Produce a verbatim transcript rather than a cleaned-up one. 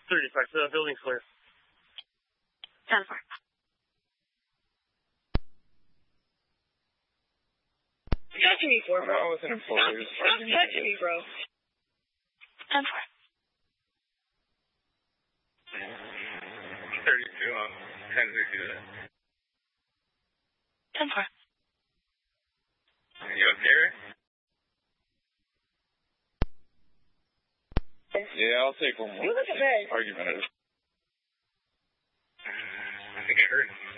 thirty-five, the building's clear. ten four. Talk to me, four, bro. I was an employee. Stop touching me, bro. ten four. thirty-two on ten sixty. ten four. You okay? Yeah, I'll take one more. You look at that. Argumentative. I think I heard.